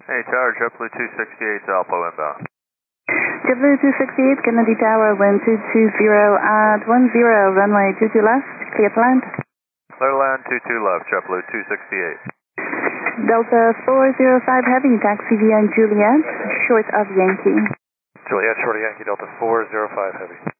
Hey, Tower, JetBlue 268 Alpo inbound. JetBlue 268, Kennedy Tower, wind 220 at 10, runway 22 left, clear to land. Clear to land, 22 left, JetBlue 268. Delta 405 Heavy, taxi via Juliet, short of Yankee. Juliet, short of Yankee, Delta 405 Heavy.